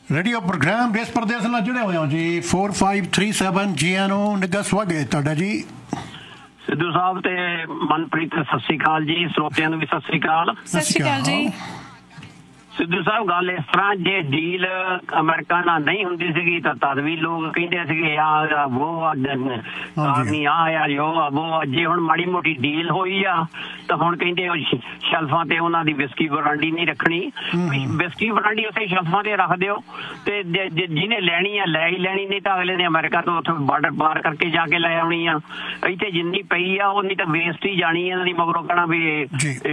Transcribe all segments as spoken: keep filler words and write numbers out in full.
Radio programme ਦੇਸ਼ ਪ੍ਰਦੇਸ਼ ਨਾਲ ਜੁੜੇ ਹੋਏ ਹੋ ਜੀ। ਫੋਰ ਫਾਈਵ ਥ੍ਰੀ ਸੈਵਨ ਜੀ ਐਨ ਓ ਨਿੱਘਾ ਸਵਾਗਤ ਹੈ ਤੁਹਾਡਾ ਜੀ। ਸਿੱਧੂ ਸਾਹਿਬ ਤੇ ਮਨਪ੍ਰੀਤ ਸਤਿ ਸ਼੍ਰੀ ਅਕਾਲ ਜੀ। ਸਰੋਤਿਆਂ ਨੂੰ ਵੀ ਸਤਿ ਸ਼੍ਰੀ ਅਕਾਲ। ਸਤਿ ਸ਼੍ਰੀ ਅਕਾਲ ਜੀ। ਸਿੱਧੂ ਸਾਹਿਬ ਗੱਲ ਇਸ ਤਰ੍ਹਾਂ, ਜੇ ਡੀਲ ਅਮਰੀਕਾ ਨਾਲ ਨਹੀਂ ਹੁੰਦੀ ਸੀਗੀ ਤਾਂ ਤਦ ਵੀ ਲੋਕ ਕਹਿੰਦੇ ਸੀਗੇ ਆ ਉਹ ਆਦਮੀ ਆ ਆ ਜੋ ਉਹ ਜੇ ਹੁਣ ਮਾੜੀ ਮੋਟੀ ਡੀਲ ਹੋਈ ਆ ਤਾਂ ਹੁਣ ਕਹਿੰਦੇ ਸ਼ੈਲਫਾਂ ਤੇ ਉਹਨਾਂ ਦੀ ਵਿਸਕੀ ਬਰਾਂਡੀ ਨਹੀਂ ਰੱਖਣੀ। ਵਿਸਕੀ ਬਰਾਂਡੀ ਉੱਥੇ ਸ਼ੈਲਫਾਂ ਤੇ ਰੱਖ ਦਿਓ ਤੇ ਜਿਹਨੇ ਲੈਣੀ ਆ ਲੈ ਹੀ ਲੈਣੀ, ਨਹੀਂ ਤਾਂ ਅਗਲੇ ਨੇ ਅਮਰੀਕਾ ਤੋਂ ਉੱਥੋਂ ਬਾਰਡਰ ਪਾਰ ਕਰਕੇ ਜਾ ਕੇ ਲੈ ਆਉਣੀ ਆ। ਇੱਥੇ ਜਿੰਨੀ ਪਈ ਆ ਉਨੀ ਤਾਂ ਵੇਸਟ ਹੀ ਜਾਣੀ ਇਹਨਾਂ ਦੀ, ਮਗਰੋਂ ਕਹਿਣਾ ਵੀ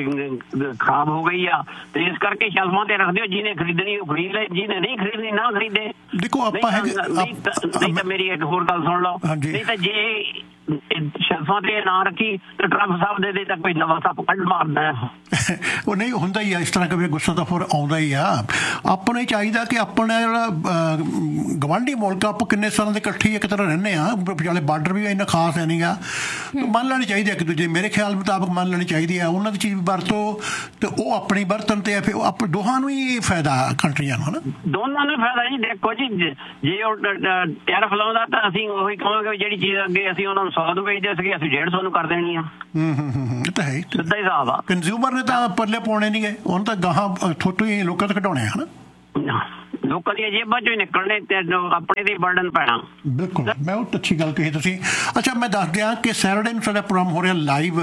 ਖਰਾਬ ਹੋ ਗਈ ਆ। ਤੇ ਇਸ ਕਰਕੇ ਸ਼ੈਲਫਾਂ ਰੱਖ ਦਿਓ, ਜਿਹਨੇ ਖਰੀਦਣੀ ਉਹ ਖਰੀਦ ਲੈ, ਜਿਹਨੇ ਨਹੀਂ ਖਰੀਦਣੀ ਨਾ ਖਰੀਦੇ। ਦੇਖੋ ਆਪਾਂ ਨਹੀਂ ਤਾਂ ਮੇਰੀ ਇੱਕ ਹੋਰ ਗੱਲ ਸੁਣ ਲਓ, ਨਹੀਂ ਤਾਂ ਜੇ ਸ਼ੈਲਫਾਂ ਤੇ ਨਾ ਰੱਖੀ ਤੇ ਟਰੰਪ ਸਾਹਿਬ ਦੇ ਦੇ ਤਾਂ ਕੋਈ ਨਵਾਂ ਸੱਪ ਕੱਢ ਮਾਰਦਾ। ਉਹ ਨਹੀਂ ਹੁੰਦਾ ਹੀ ਆ ਇਸ ਤਰ੍ਹਾਂ, ਕਦੇ ਗੁੱਸਾ ਤਾਂ ਫਿਰ ਆਉਂਦਾ ਹੀ ਆ। ਆਪਾਂ ਨੂੰ ਚਾਹੀਦਾ ਕਿ ਆਪਣਾ ਜਿਹੜਾ ਗਵਾਂਢੀ ਮੁਲਕ ਆਪਾਂ ਕਿੰਨੇ ਸਾਲਾਂ ਦੇ ਇਕੱਠੇ ਇੱਕ ਤਰ੍ਹਾਂ ਰਹਿੰਦੇ ਹਾਂ, ਵਿਚਾਲੇ ਬਾਰਡਰ ਵੀ ਇੰਨਾ ਖਾਸ ਹੈ ਨਹੀਂ ਗਾ, ਮੰਨ ਲੈਣੀ ਚਾਹੀਦੀ ਇੱਕ ਦੂਜੇ, ਮੇਰੇ ਖਿਆਲ ਮੁਤਾਬਕ ਮੰਨ ਲੈਣੀ ਚਾਹੀਦੀ ਆ। ਉਹਨਾਂ ਦੀ ਚੀਜ਼ ਵਰਤੋ ਤੇ ਉਹ ਆਪਣੀ ਵਰਤਣ ਤੇ ਫਿਰ ਆਪ ਦੋਹਾਂ ਨੂੰ ਹੀ ਫਾਇਦਾ, ਕੰਟਰੀਆਂ ਨੂੰ, ਹਨਾ ਦੋਨਾਂ ਨੂੰ ਫਾਇਦਾ ਜੀ। ਦੇਖੋ ਜੀ, ਜੇ ਉਹ ਟੈਰਿਫ ਲਾਉਂਦਾ ਤਾਂ ਅਸੀਂ ਉਹੀ ਕਹਾਂਗੇ ਜਿਹੜੀ ਚੀਜ਼ ਅੱਗੇ ਅਸੀਂ ਉਹਨਾਂ ਨੂੰ ਸੌ ਨੂੰ ਵੇਚਦੇ ਸੀਗੇ ਅਸੀਂ ਡੇਢ ਸੌ ਨੂੰ ਕਰ ਦੇਣੀ ਆ। ਹੂੰ ਹੂੰ ਹੂੰ ਇਹ ਤਾਂ ਹੈ, ਸਿੱਧਾ ਹਿਸਾਬ ਆ। ਕੰਜ਼ਿਊਮਰ ਨੇ ਤਾਂ ਪੱਲੇ ਪਾਉਣੇ ਨਹੀਂ ਗਏ, ਉਹਨੂੰ ਤਾਂ ਗਾਹਾਂ ਥੋਤੋਂ ਹੀ ਲੋਕਾਂ ਤੋਂ ਘਟਾਉਣੇ ਹਨਾ, ਲੋਕਾਂ ਦੀਆਂ ਜੇਬਾਂ ਚੋਂ ਹੀ ਨਿਕਲਣੇ ਤੇ ਆਪਣੇ ਤੇ ਬਰਡਨ ਪੈਣਾ। ਬਿਲਕੁਲ, ਮੈਂ ਉਹ ਅੱਛੀ ਗੱਲ ਕਹੀ ਤੁਸੀਂ। ਅੱਛਾ, ਮੈਂ ਦੱਸ ਦਿਆਂ ਕਿ ਸੈਟਰਡੇ ਨੂੰ ਸਾਡਾ ਪ੍ਰੋਗਰਾਮ ਹੋ ਰਿਹਾ ਲਾਈਵ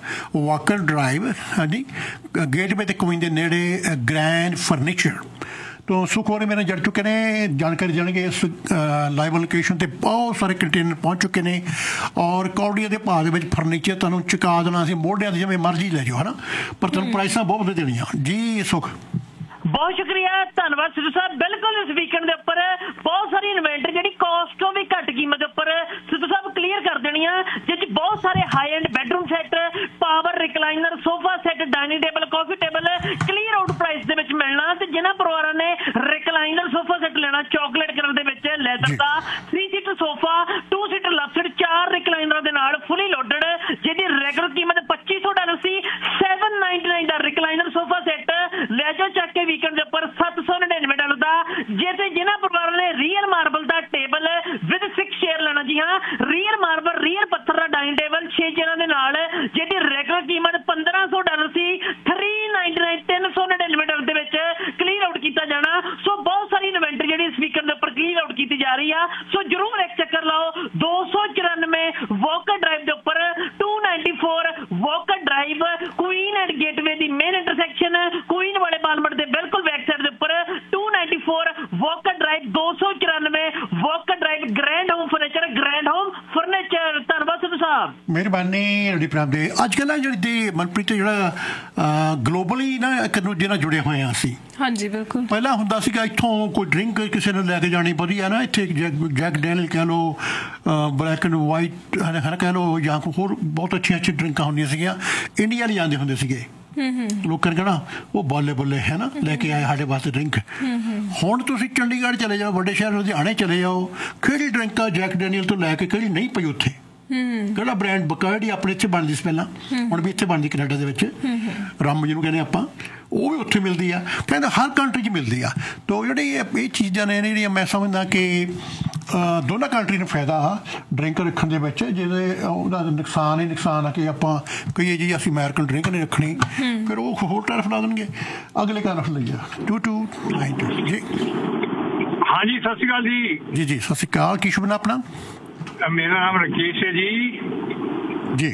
ਵਾਕਰ ਡਰਾਈਵ, ਹਾਂਜੀ, ਗੇਟਵੇ ਤੇ ਕੁਈਨ ਦੇ ਨੇੜੇ ਗ੍ਰੈਂਡ ਫਰਨੀਚਰ ਤੋਂ ਸੁਖ ਹੋਰੇ ਮੇਰੇ ਜੜ ਚੁੱਕੇ ਨੇ, ਜਾਣਕਾਰੀ ਜਾਣਗੇ। ਇਸ ਲਾਈਵ ਲੋਕੇਸ਼ਨ 'ਤੇ ਬਹੁਤ ਸਾਰੇ ਕੰਟੇਨਰ ਪਹੁੰਚ ਚੁੱਕੇ ਨੇ ਔਰ ਕੌਡੀਆਂ ਦੇ ਭਾਅ ਦੇ ਵਿੱਚ ਫਰਨੀਚਰ ਤੁਹਾਨੂੰ ਚੁਕਾ ਦੇਣਾ, ਅਸੀਂ ਮੋਢਿਆਂ 'ਤੇ ਜਿਵੇਂ ਮਰਜ਼ੀ ਲੈ ਜਾਓ ਹੈ ਨਾ, ਪਰ ਤੁਹਾਨੂੰ ਪ੍ਰਾਈਸਾਂ ਬਹੁਤ ਵਧੀਆ ਦੇਣੀਆਂ ਜੀ। ਸੁਖ ਬਹੁਤ ਸ਼ੁਕਰੀਆ, ਧੰਨਵਾਦ ਸਿੱਧੂ ਸਾਹਿਬ। ਬਿਲਕੁਲ ਇਸ ਵੀਕਐਂਡ ਦੇ ਉੱਪਰ ਬਹੁਤ ਸਾਰੀ ਇਨਵੈਂਟਰੀ ਜਿਹੜੀ ਕਾਸਟ ਤੋਂ ਵੀ ਘੱਟ ਕੀਮਤ ਦੇ ਉੱਪਰ ਸਿੱਧੂ ਸਾਹਿਬ ਕਲੀਅਰ ਕਰ ਦੇਣੀ ਆ, ਜਿਹਦੇ ਚ ਬਹੁਤ ਸਾਰੇ high end bedroom set, power recliner, sofa set, dining table, ਕਾਫੀ ਟੇਬਲ ਕਲੀਅਰ ਆਊਟ ਪ੍ਰਾਈਸ ਦੇ ਵਿੱਚ ਮਿਲਣਾ। ਤੇ ਜਿਹਨਾਂ ਪਰਿਵਾਰਾਂ ਨੇ ਰਿਕਲਾਈਨਰ ਸੋਫਾ ਸੈੱਟ ਲੈਣਾ ਚਾਕਲੇਟ ਕਲਰ ਦੇ ਵਿੱਚ, leather the three seater sofa, to seater love seat, ਚਾਰ ਰਿਕਲਾਈਨਰਾਂ ਦੇ ਨਾਲ ਫੁੱਲੀ ਲੋਡਡ, ਜਿਹਦੀ ਰੈਗੂਲਰ ਕੀਮਤ ਪੱਚੀ ਸੌ ਡਾਲਰ ਸੀ, ਸੈਵਨ ਨਾਈਨਟੀ ਨਾਈਨ ਦਾ ਰਿਕਲਾਈਨਰ ਸੋਫਾ ਸੈੱਟ ਲੈ ਜਾਓ ਚੱਕ ਕੇ ਵੀਕਐਂਡ ਦੇ ਉੱਪਰ ਸੱਤ ਸੌ ਨੜਿਨਵੇਂ ਡਾਲਰ ਦਾ। ਜੇ ਤੇ ਜਿਹਨਾਂ ਪਰਿਵਾਰਾਂ ਨੇ real marble the table with six chair ਲੈਣਾ, ਜੀ ਹਾਂ, ਰੀਅਲ ਮਾਰਬਲ ਰੀਅਲ ਪੱਥਰ ਦਾ ਡਾਈਨਿੰਗ ਟੇਬਲ ਛੇ ਚੇਅਰਾਂ ਦੇ ਨਾਲ, ਜਿਹਦੀ ਰੈਗੂਲਰ ਕੀਮਤ ਪੰਦਰਾਂ ਸੌ ਡਾਲਰ ਸੀ, ਥ੍ਰੀ ਨਾਈਨਟੀ ਨਾਈਨ ਤਿੰਨ ਸੌ ਨੜਿਨਵੇਂ ਡਾਲਰ ਦੇ ਵਿੱਚ ਕਲੀਅਰ ਆਊਟ ਕੀਤਾ ਜਾਣਾ। ਸੋ ਬਹੁਤ ਸਾਰੀ ਇਨਵੈਂਟਰੀ ਜਿਹੜੀ ਇਸ ਵੀਕਐਂਡ ਦੇ ਉੱਪਰ ਕਲੀਅਰ ਆਊਟ ਕੀਤੀ ਜਾ ਰਹੀ ਆ, ਸੋ ਜਰੂਰ ਇੱਕ ਚੱਕਰ ਲਾਓ। ਦੋ ਸੌ ਚੁਰਾਨਵੇਂ ਵਾਕਰ ਡਰਾਈਵ ਦੇ ਉੱਪਰ, to ninety four Walker drive, Queen and gateway the main intersection, Queen ਵਾਲੇ ਬਾਲਮਟ ਦੇ ਬਿਲਕੁਲ ਬੈਕ ਸਾਈਡ ਦੇ ਉੱਪਰ, to ninety four Walker drive, ਦੋ ਸੌ ਚੁਰਾਨਵੇਂ Walker drive, grand home furniture, grand home furniture. ਧੰਨਵਾਦ ਸਿੱਧੂ ਸਾਹਿਬ। ਮਿਹਰਬਾਨੀ ਰੜੀ ਪ੍ਰਾਪ ਦੇ। ਅੱਜ ਕੱਲ੍ਹ ਜਿਹੜੀ ਦੇ ਮਨਪ੍ਰੀਤ ਜਿਹੜਾ ਗਲੋਬਲੀ ਨਾ ਇੱਕ ਦੂਜੇ ਨਾਲ ਜੁੜੇ ਹੋਏ ਹਾਂ ਅਸੀਂ। ਹਾਂਜੀ ਬਿਲਕੁਲ। ਪਹਿਲਾਂ ਹੁੰਦਾ ਸੀਗਾ ਇੱਥੋਂ ਕੋਈ ਡਰਿੰਕ ਕਿਸੇ ਨੂੰ ਲੈ ਕੇ ਜਾਣੀ ਵਧੀਆ ਨਾ, ਇੱਥੇ ਜੈਕ ਡੈਨੀਅਲ ਕਹਿ ਲਓ, ਬਲੈਕ ਐਂਡ ਵਾਈਟ ਹੈ ਕਹਿ ਲਓ, ਜਾਂ ਕੋਈ ਹੋਰ ਬਹੁਤ ਅੱਛੀਆਂ ਅੱਛੀਆਂ ਡਰਿੰਕਾਂ ਹੁੰਦੀਆਂ ਸੀਗੀਆਂ, ਇੰਡੀਆ ਲਈ ਜਾਂਦੇ ਹੁੰਦੇ ਸੀਗੇ। ਲੋਕਾਂ ਨੇ ਕਹਿਣਾ ਉਹ ਬੱਲੇ ਬੱਲੇ ਹੈ ਨਾ, ਲੈ ਕੇ ਆਏ ਸਾਡੇ ਵਾਸਤੇ ਡਰਿੰਕ। ਹੁਣ ਤੁਸੀਂ ਚੰਡੀਗੜ੍ਹ ਚਲੇ ਜਾਓ, ਵੱਡੇ ਸ਼ਹਿਰ ਲੁਧਿਆਣੇ ਚਲੇ ਜਾਓ, ਕਿਹੜੀ ਡਰਿੰਕ ਆ ਜੈਕ ਡੈਨੀਅਲ ਤੋਂ ਲੈ ਕੇ ਕਿਹੜੀ ਨਹੀਂ ਪਈ ਉੱਥੇ, ਕਿਹੜਾ ਬ੍ਰਾਂਡ ਬਕਾਇਦੀ ਆਪਣੇ ਇੱਥੇ ਬਣਦੀ ਸੀ ਪਹਿਲਾਂ, ਹੁਣ ਵੀ ਇੱਥੇ ਬਣਦੀ ਕੈਨੇਡਾ ਦੇ ਵਿੱਚ, ਰੰਮ ਜਿਹਨੂੰ ਕਹਿੰਦੇ ਆਪਾਂ, ਉਹ ਵੀ ਉੱਥੇ ਮਿਲਦੀ ਆ, ਕਹਿੰਦੇ ਹਰ ਕੰਟਰੀ 'ਚ ਮਿਲਦੀ ਆ। ਤਾਂ ਜਿਹੜੀ ਇਹ ਚੀਜ਼ਾਂ ਨੇ ਜਿਹੜੀਆਂ ਮੈਂ ਸਮਝਦਾ ਕਿ ਦੋਨਾਂ ਕੰਟਰੀ ਨੂੰ ਫਾਇਦਾ ਆ ਡਰਿੰਕ ਰੱਖਣ ਦੇ ਵਿੱਚ, ਜਿਹਦੇ ਉਹਦਾ ਨੁਕਸਾਨ ਹੀ ਨੁਕਸਾਨ ਆ ਕਿ ਆਪਾਂ ਕਹੀਏ ਜੀ ਅਸੀਂ ਅਮਰੀਕਨ ਡਰਿੰਕ ਨਹੀਂ ਰੱਖਣੀ, ਫਿਰ ਉਹ ਹੋਰ ਟੈਰਿਫ ਲਾ ਦੇਣਗੇ। ਅਗਲੇ ਕਾਰਨ ਰੱਖ ਲਈਏ ਟੂ ਟੂ ਨਾਈਨ ਟੂ ਜੀ। ਹਾਂਜੀ ਸਤਿ ਸ਼੍ਰੀ ਅਕਾਲ ਜੀ। ਜੀ ਜੀ ਸਤਿ ਸ਼੍ਰੀ ਅਕਾਲ। ਕੀ ਸ਼ੁਭ ਨਾਮ ਆਪਣਾ? ਮੇਰਾ ਨਾਮ ਰਾਕੇਸ਼ ਹੈ ਜੀ। ਜੀ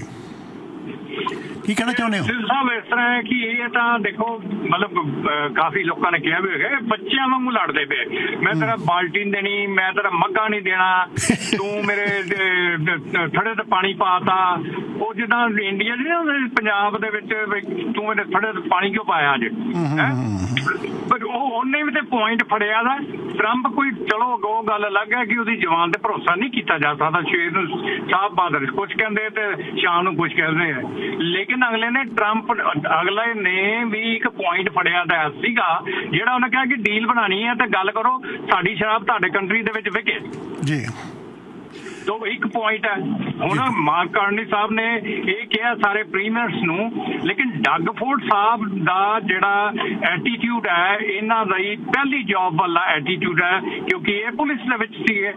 ਕੀ ਕਹਿਣਾ ਚਾਹੁੰਦੇ ਹੋ? ਸਿੱਧੂ ਸਾਹਿਬ ਇਸ ਤਰ੍ਹਾਂ ਹੈ ਕਿ ਇਹ ਤਾਂ ਦੇਖੋ, ਮਤਲਬ ਕਾਫੀ ਲੋਕਾਂ ਨੇ ਕਿਹਾ ਵੀ ਹੈਗਾ ਬੱਚਿਆਂ ਵਾਂਗੂ ਲੜਦੇ ਪਏ, ਮੈਂ ਤੇਰਾ ਬਾਲਟੀ ਨਹੀਂ ਦੇਣੀ, ਮੈਂ ਤੇਰਾ ਮੱਗਾ ਨਹੀਂ ਦੇਣਾ, ਤੂੰ ਮੇਰੇ ਥੜੇ ਤੇ ਪਾਣੀ ਪਾਤਾ। ਉਹ ਜਿੱਦਾਂ ਇੰਡੀਆ ਦੀ ਨਾ ਪੰਜਾਬ ਦੇ ਵਿੱਚ ਤੂੰ ਮੇਰੇ ਥੜੇ ਤੇ ਪਾਣੀ ਕਿਉਂ ਪਾਇਆ ਅੱਜ, ਹੈ ਪਰ ਉਹ ਉਹਨੇ ਵੀ ਤੇ ਪੁਆਇੰਟ ਫੜਿਆ ਦਾ। ਟਰੰਪ ਕੋਈ ਚਲੋ ਉਹ ਗੱਲ ਅਲੱਗ ਹੈ ਕਿ ਉਹਦੀ ਜਵਾਨ ਤੇ ਭਰੋਸਾ ਨਹੀਂ ਕੀਤਾ ਜਾ ਸਕਦਾ। ਸਵੇਰ ਨੂੰ ਸਾਹਬ ਬਾਦਰ ਕੁਛ ਕਹਿੰਦੇ ਤੇ ਸ਼ਾਮ ਨੂੰ ਕੁਛ ਕਹਿੰਦੇ ਆ, ਲੇਕਿਨ ਅਗਲੇ ਨੇ ਟਰੰਪ ਅਗਲੇ ਨੇ ਵੀ ਇੱਕ ਪੁਆਇੰਟ ਫੜਿਆ ਦਾ ਸੀਗਾ, ਜਿਹੜਾ ਉਹਨੇ ਕਿਹਾ ਕਿ ਡੀਲ ਬਣਾਉਣੀ ਹੈ ਤੇ ਗੱਲ ਕਰੋ ਸਾਡੀ ਸ਼ਰਾਬ ਤੁਹਾਡੇ ਕੰਟਰੀ ਦੇ ਵਿੱਚ ਵਿਕੇ। ਜੀ ਤੋਂ ਇੱਕ ਪੁਆਇੰਟ ਹੈ। ਹੁਣ ਮਾਰਕ ਕਾਰਨੀ ਸਾਹਿਬ ਨੇ ਇਹ ਕਿਹਾ ਸਾਰੇ ਪ੍ਰੀਮੀਅਰਸ ਨੂੰ, ਲੇਕਿਨ ਡਗ ਫੋਰਡ ਸਾਹਿਬ ਦਾ ਜਿਹੜਾ ਐਟੀਟਿਊਡ ਹੈ, ਇਹਨਾਂ ਦਾ ਹੀ ਪਹਿਲੀ ਜੌਬ ਵਾਲਾ ਐਟੀਟਿਊਡ ਹੈ, ਕਿਉਂਕਿ ਇਹ ਪੁਲਿਸ ਦੇ ਵਿੱਚ ਸੀਗੇ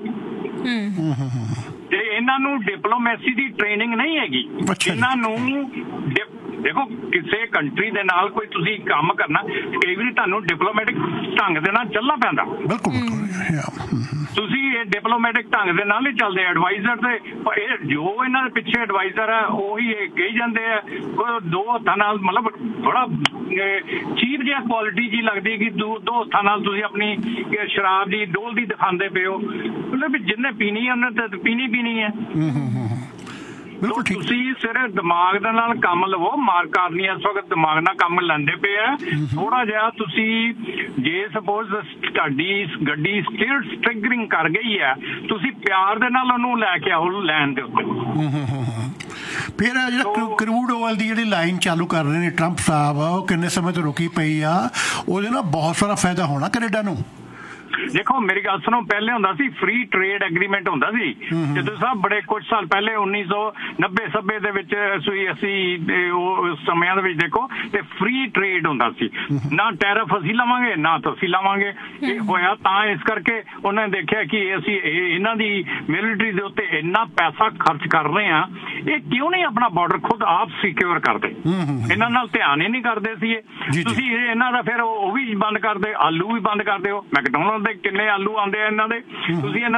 ਤੇ ਇਹਨਾਂ ਨੂੰ ਡਿਪਲੋਮੈਸੀ ਦੀ ਟ੍ਰੇਨਿੰਗ ਨਹੀਂ ਹੈਗੀ। ਇਹਨਾਂ ਨੂੰ ਦੇਖੋ, ਕਿਸੇ ਕੰਟਰੀ ਦੇ ਨਾਲ ਕੋਈ ਤੁਸੀਂ ਕੰਮ ਕਰਨਾ, ਕਈ ਵਾਰੀ ਤੁਹਾਨੂੰ ਡਿਪਲੋਮੈਟਿਕ ਢੰਗ ਦੇ ਨਾਲ ਚੱਲਣਾ ਪੈਂਦਾ। ਬਿਲਕੁਲ, ਤੁਸੀਂ ਇਹ ਡਿਪਲੋਮੈਟਿਕ ਢੰਗ ਦੇ ਨਾਲ ਹੀ ਚੱਲਦੇ। ਐਡਵਾਈਜ਼ਰ ਤੇ ਇਹ ਜੋ ਇਹਨਾਂ ਦੇ ਪਿੱਛੇ ਐਡਵਾਈਜ਼ਰ ਹੈ ਉਹੀ ਇਹ ਕਹੀ ਜਾਂਦੇ ਆ, ਦੋ ਹੱਥਾਂ ਨਾਲ, ਮਤਲਬ ਬੜਾ ਚੀਪ ਜਿਹਾ ਕੁਆਲਿਟੀ ਜੀ ਲੱਗਦੀ ਕਿ ਦੋ ਦੋ ਹੱਥਾਂ ਨਾਲ ਤੁਸੀਂ ਆਪਣੀ ਸ਼ਰਾਬ ਦੀ ਡੋਲਦੀ ਦਿਖਾਉਂਦੇ ਪਏ ਹੋ। ਮਤਲਬ ਜਿੰਨੇ ਪੀਣੀ ਹੈ ਉਹਨੇ ਤਾਂ ਪੀਣੀ ਪੀਣੀ ਹੈ। ਤੁਸੀਂ ਸਿਰਫ ਦਿਮਾਗ ਦੇ ਨਾਲ ਕੰਮ ਲਵੋ। ਮਾਰਕ ਕਾਰਨੀ ਇਸ ਵਕਤ ਦਿਮਾਗ ਨਾਲ ਕੰਮ ਲੈਂਦੇ ਪਏ ਆ। ਥੋੜਾ ਜਿਹਾ ਤੁਸੀਂ, ਜੇ ਸਪੋਜ਼ ਤੁਹਾਡੀ ਗੱਡੀ ਸਟੀਅਰ ਸਟ੍ਰਿਗਰਿੰਗ ਕਰ ਗਈ ਹੈ, ਤੁਸੀਂ ਪਿਆਰ ਦੇ ਨਾਲ ਉਹਨੂੰ ਲੈ ਕੇ ਆਓ ਲੈਣ ਦੇ ਉੱਤੇ। ਫਿਰ ਜਿਹੜਾ ਕਰੂਡ ਆਇਲ ਦੀ ਜਿਹੜੀ ਲਾਈਨ ਚਾਲੂ ਕਰ ਰਹੇ ਨੇ ਟਰੰਪ ਸਾਹਿਬ, ਉਹ ਕਿੰਨੇ ਸਮੇਂ ਤੋਂ ਰੁਕੀ ਪਈ ਆ, ਉਹਦੇ ਨਾਲ ਬਹੁਤ ਸਾਰਾ ਫਾਇਦਾ ਹੋਣਾ ਕੈਨੇਡਾ ਨੂੰ। ਦੇਖੋ ਮੇਰੀ ਗੱਲ ਸੁਣੋ, ਪਹਿਲੇ ਹੁੰਦਾ ਸੀ ਫ੍ਰੀ ਟ੍ਰੇਡ ਐਗਰੀਮੈਂਟ ਹੁੰਦਾ ਸੀ ਜਦੋਂ ਸਾਹਿਬ ਬੜੇ ਕੁਝ ਸਾਲ ਪਹਿਲੇ ਉੱਨੀ ਸੌ ਨੱਬੇ ਸੱਬੇ ਦੇ ਵਿੱਚ ਅਸੀਂ ਉਹ ਸਮਿਆਂ ਦੇ ਵਿੱਚ ਦੇਖੋ ਤੇ ਫ੍ਰੀ ਟ੍ਰੇਡ ਹੁੰਦਾ ਸੀ, ਨਾ ਟੈਰਫ ਅਸੀਂ ਲਵਾਂਗੇ ਨਾ ਤੁਸੀਂ ਲਵਾਂਗੇ। ਇਹ ਹੋਇਆ ਤਾਂ ਇਸ ਕਰਕੇ ਉਹਨਾਂ ਨੇ ਦੇਖਿਆ ਕਿ ਅਸੀਂ ਇਹਨਾਂ ਦੀ ਮਿਲਟਰੀ ਦੇ ਉੱਤੇ ਇੰਨਾ ਪੈਸਾ ਖਰਚ ਕਰ ਰਹੇ ਹਾਂ, ਇਹ ਕਿਉਂ ਨਹੀਂ ਆਪਣਾ ਬਾਰਡਰ ਖੁਦ ਆਪ ਸਿਕਿਉਰ ਕਰਦੇ। ਇਹਨਾਂ ਨਾਲ ਧਿਆਨ ਹੀ ਨਹੀਂ ਕਰਦੇ ਸੀ ਇਹ। ਤੁਸੀਂ ਇਹਨਾਂ ਦਾ ਫਿਰ ਉਹ ਵੀ ਬੰਦ ਕਰਦੇ, ਆਲੂ ਵੀ ਬੰਦ ਕਰਦੇ ਹੋ। ਮੈਕਡੋਨਲਡ ਦੇ ਕਿੰਨੇ ਆਲੂ ਆਉਂਦੇ ਆ ਇਹਨਾਂ ਦੇ, ਤੁਸੀਂ ਇਹਨਾਂ